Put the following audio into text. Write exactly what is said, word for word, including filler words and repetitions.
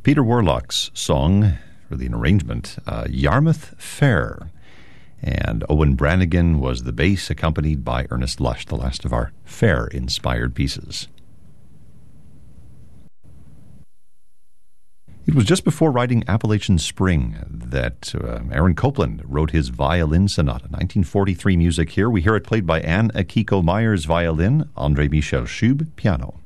Peter Warlock's song, really an arrangement, uh, Yarmouth Fair. And Owen Brannigan was the bass, accompanied by Ernest Lush, the last of our fair-inspired pieces. It was just before writing Appalachian Spring that uh, Aaron Copland wrote his Violin Sonata, nineteen forty-three music here. We hear it played by Anne Akiko Myers, violin, André Michel Schub, piano.